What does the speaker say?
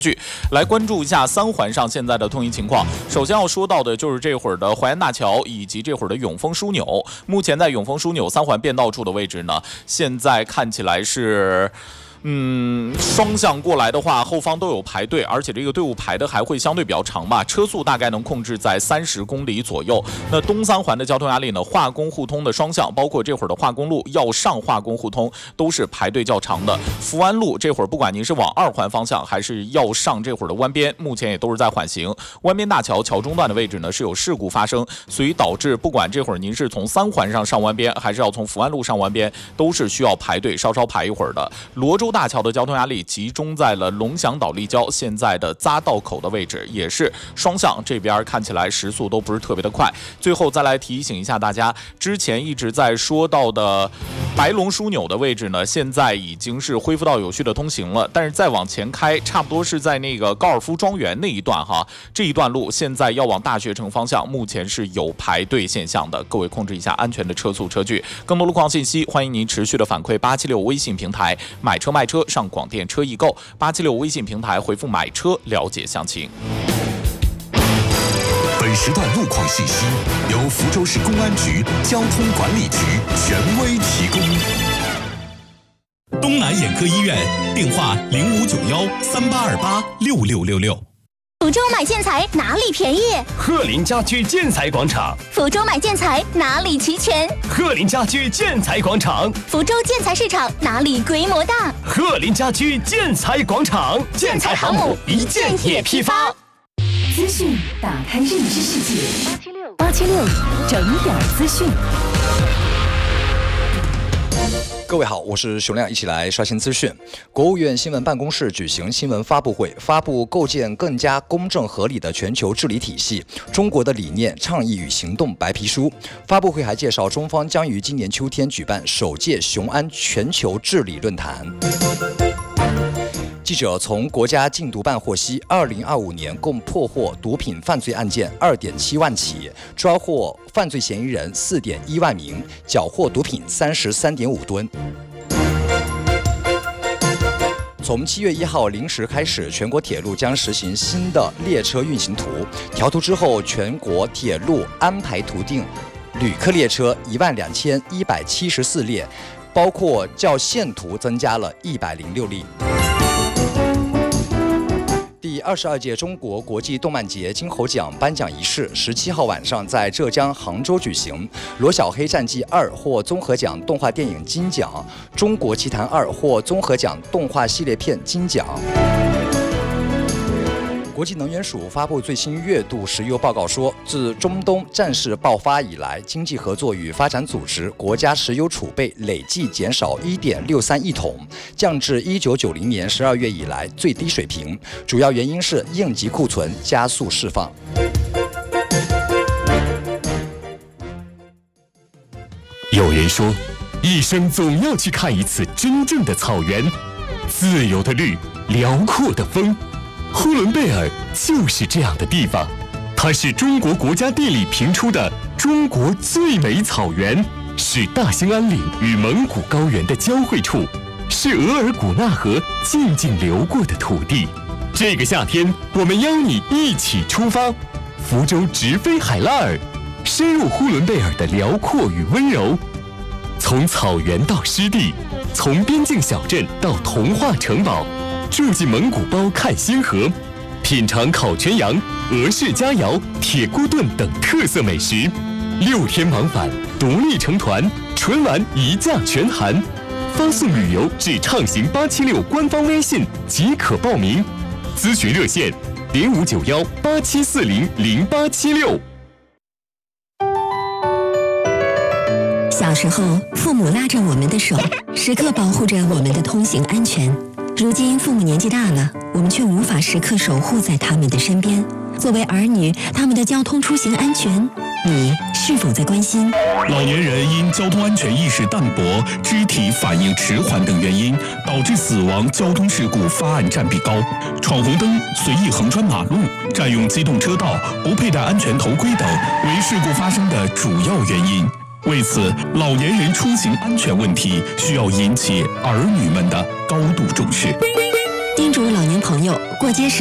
来关注一下三环上现在的通行情况。首先要说到的就是这会儿的淮安大桥以及这会儿的永丰枢纽。目前在永丰枢纽三环变道处的位置呢，现在看起来是。双向过来的话，后方都有排队，而且这个队伍排的还会相对比较长吧，车速大概能控制在30公里左右。那东三环的交通压力呢，化工互通的双向，包括这会儿的化工路要上化工互通，都是排队较长的。福安路这会儿不管您是往2环方向，还是要上这会儿的湾边，目前也都是在缓行。湾边大桥桥中段的位置呢是有事故发生，所以导致不管这会儿您是从3环上湾边，还是要从福安路上湾边，都是需要排队稍排一会儿的。罗州大桥的交通压力集中在了龙翔岛立交现在的匝道口的位置，也是双向，这边看起来时速都不是特别的快。最后再来提醒一下大家，之前一直在说到的白龙枢纽的位置呢，现在已经是恢复到有序的通行了，但是再往前开，差不多是在那个高尔夫庄园那一段哈，这一段路现在要往大学城方向，目前是有排队现象的，各位控制一下安全的车速车距。更多路况信息，欢迎您持续的反馈876微信平台，买车卖车上广电车易购，876微信平台回复买车了解详情。 本时段路况信息由福州市公安局交通管理局权威提供。 东南眼科医院电话059138286666。 福州买建材哪里便宜？ 鹤林家居建材广场。 福州买建材哪里齐全？ 鹤林家居建材广场。 福州建材市场哪里规模大？ 鹤林家居建材广场。 建材航母一建也批发。 资讯打开认知世界，876整点资讯。 各位好，我是熊亮，一起来刷新资讯。国务院新闻办公室举行新闻发布会，发布构建更加公正合理的全球治理体系：中国的理念、倡议与行动白皮书。发布会还介绍，中方将于今年秋天举办首届雄安全球治理论坛。记者从国家禁毒办获悉，2025年共破获毒品犯罪案件2.7万起，抓获犯罪嫌疑人4.1万名，缴获毒品33.5吨。从7月1号零时开始，全国铁路将实行新的列车运行图。调图之后，全国铁路安排图定旅客列车12174列，包括较现图增加了106例。第22届中国国际动漫节金猴奖颁奖仪式17号晚上在浙江杭州举行。罗小黑战记2获综合奖动画电影金奖，中国奇谭2获综合奖动画系列片金奖。国际能源署发布最新月度石油报告说，自中东战事爆发以来，经济合作与发展组织国家石油储备累计减少1.63亿桶，降至1990年12月以来最低水平。主要原因是应急库存加速释放。 有人说，一生总要去看一次真正的草原，自由的绿，辽阔的风。呼伦贝尔就是这样的地方，它是中国国家地理评出的中国最美草原，是大兴安岭与蒙古高原的交汇处，是额尔古纳河静静流过的土地。这个夏天，我们邀你一起出发，福州直飞海拉尔，深入呼伦贝尔的辽阔与温柔。从草原到湿地，从边境小镇到童话城堡，住进蒙古包看星河，品尝烤全羊、俄式佳肴、铁锅炖等特色美食。6天往返，独立成团，纯玩一价全含。发送旅游至畅行876官方微信即可报名。咨询热线059187400876。 小时候，父母拉着我们的手，时刻保护着我们的通行安全。如今父母年纪大了，我们却无法时刻守护在他们的身边。作为儿女，他们的交通出行安全，你是否在关心？ 老年人因交通安全意识淡薄、肢体反应迟缓等原因，导致死亡交通事故发案占比高。闯红灯、随意横穿马路、占用机动车道、不佩戴安全头盔等，为事故发生的主要原因。为此，老年人出行安全问题需要引起儿女们的高度重视。 叮嘱老年朋友过街时